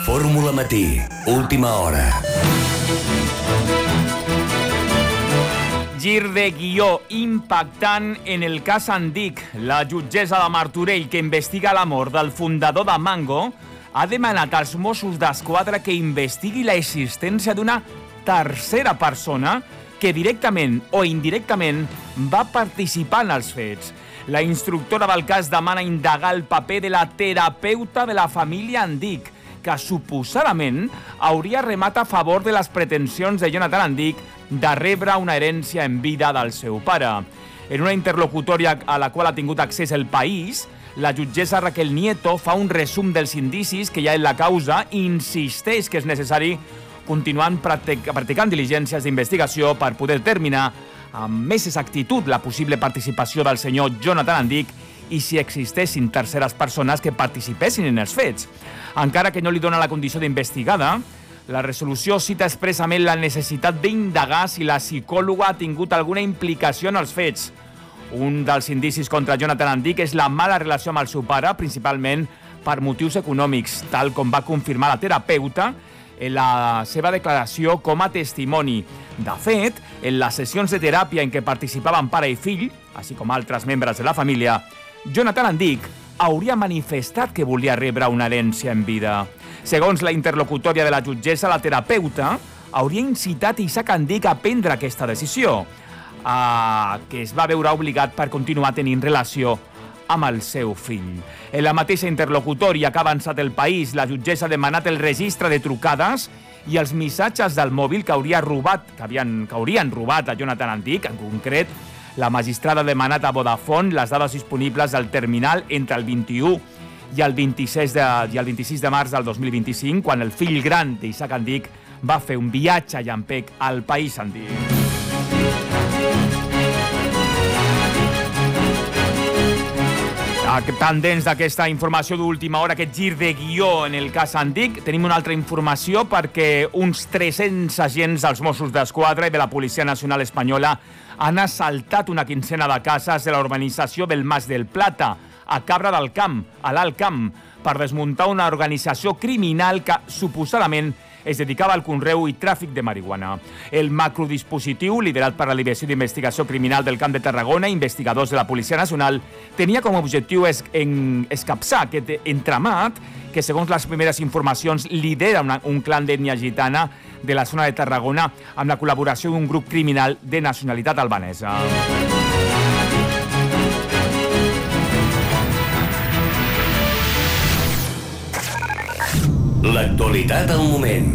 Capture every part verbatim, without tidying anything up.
Fórmula Matí, última hora. Gir de guió impactant en el cas Andic. La jutgessa de Martorell, que investiga la mort del fundador de Mango, ha demanat als Mossos d'Esquadra que investigui l'existència d'una tercera persona que directament o indirectament va participar en els fets. La instructora del cas demana indagar el paper de la terapeuta de la família Andic, que suposadament hauria remat a favor de les pretensions de Jonathan Andic de rebre una herència en vida del seu pare. En una interlocutòria a la qual ha tingut accés El País, la jutgessa Raquel Nieto fa un resum dels indicis que hi ha en la causa i insisteix que és necessari continuar practicant diligències d'investigació per poder determinar amb més exactitud la possible participació del senyor Jonathan Andic i si existessin terceres persones que participessin en els fets. Encara que no li dona la condició d'investigada, la resolució cita expressament la necessitat d'indagar si la psicòloga ha tingut alguna implicació en els fets. Un dels indicis contra Jonathan Andic és la mala relació amb el seu pare, principalment per motius econòmics, tal com va confirmar la terapeuta en la seva declaració com a testimoni. De fet, en les sessions de teràpia en què participaven pare i fill, així com altres membres de la família, Jonathan Andic hauria manifestat que volia rebre una herència en vida. Segons la interlocutòria de la jutgessa, la terapeuta hauria incitat Isaac Andic a prendre aquesta decisió, a que es va veure obligat per continuar tenint relació amb el seu fill. En la mateixa interlocutòria que ha avançat El País, la jutgessa ha demanat el registre de trucades i els missatges del mòbil que hauria robat, que, havien, que haurien robat a Jonathan Andic. En concret, la magistrada ha demanat a Vodafone les dades disponibles del terminal entre el vint-i-u i el vint-i-sis de, i el vint-i-sis de març del dos mil vint-i-cinc, quan el fill gran d'Isaac Andic va fer un viatge a Llampec al País Andic. Pendents d'aquesta informació d'última hora, aquest gir de guió en el cas Andic, tenim una altra informació perquè uns tres-cents agents dels Mossos d'Esquadra i de la Policia Nacional Espanyola han assaltat una quincena de cases de la urbanització del Mas del Plata, a Cabra del Camp, a l'Alt Camp, per desmuntar una organització criminal que suposadament es dedicava al conreu i tràfic de marihuana. El macrodispositiu, liderat per la Divisió d'Investigació Criminal del Camp de Tarragona, investigadors de la Policia Nacional, tenia com a objectiu es, en, escapçar aquest entramat que, segons les primeres informacions, lidera una, un clan d'ètnia gitana de la zona de Tarragona amb la col·laboració d'un grup criminal de nacionalitat albanesa. L'actualitat al moment.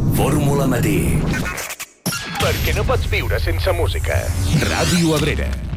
Fórmula Matí. Perquè no pots viure sense música. Ràdio Abrera.